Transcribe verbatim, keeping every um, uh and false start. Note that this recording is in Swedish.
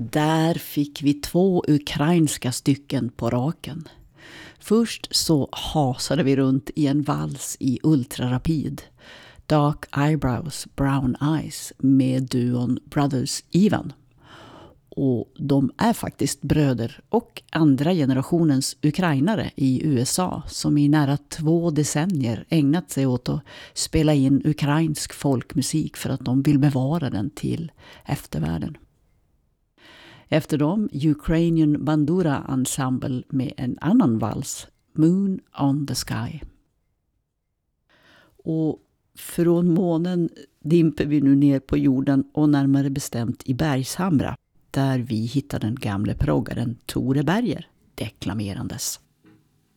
Där fick vi två ukrainska stycken på raken. Först så hasade vi runt i en vals i ultrarapid. Dark Eyebrows, Brown Eyes med duon Brothers Ivan. Och de är faktiskt bröder och andra generationens ukrainare i U S A som i nära två decennier ägnat sig åt att spela in ukrainsk folkmusik för att de vill bevara den till eftervärlden. Efter dem Ukrainian Bandura Ensemble med en annan vals, Moon on the Sky. Och från månen dimper vi nu ner på jorden och närmare bestämt i Bergshamra, där vi hittar den gamle proggaren Tore Berger deklamerandes.